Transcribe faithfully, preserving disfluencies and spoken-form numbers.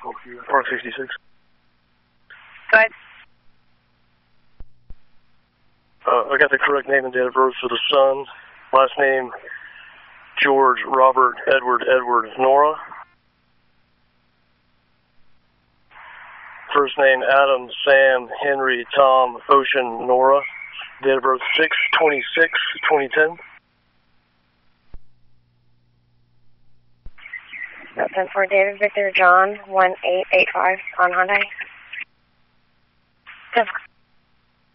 R sixty-six. Go ahead. Uh, I got the correct name and date of birth for the son. Last name, George Robert Edward Edward Nora. First name, Adam Sam Henry Tom Ocean Nora. Date of birth, six twenty-six twenty ten. ten four David Victor John one eight eight five on Hyundai. ten four.